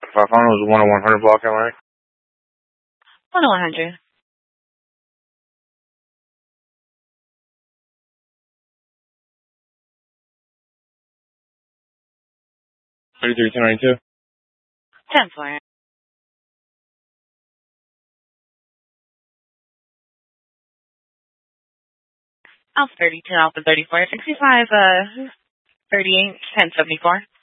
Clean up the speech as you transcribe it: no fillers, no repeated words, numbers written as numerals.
Final is 10100 block, am I right? 10100. 33 1092. 10-4. Alpha 32, Alpha 34, 65, 38, 1074.